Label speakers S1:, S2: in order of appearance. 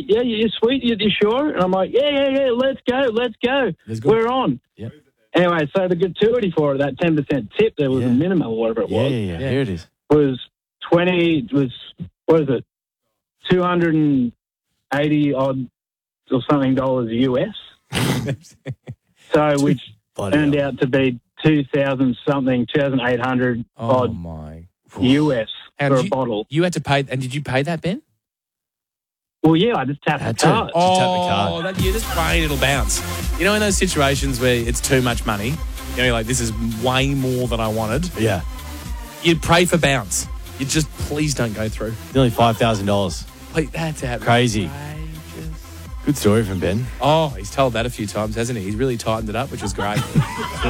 S1: yeah, you're sweet, you sure? And I'm like, yeah, let's go.
S2: That's good.
S1: We're on.
S2: Yeah.
S1: Anyway, so the gratuity for that 10% tip, there was a minimum or whatever it was.
S2: Yeah. Here it is.
S1: Was what is it, 280 odd or something dollars US. So, which turned out to be 2,800 odd US for a bottle.
S3: You had to pay, and did you pay that, Ben?
S1: Well, yeah, I just tapped the card.
S3: You're just playing, it'll bounce. You know, in those situations where it's too much money, you know, you're like, this is way more than I wanted.
S2: Yeah.
S3: You'd pray for bounce. You just, please don't go through.
S2: Nearly $5,000.
S3: Please, that's
S2: crazy. Good story from Ben.
S3: Oh, he's told that a few times, hasn't he? He's really tightened it up, which was great.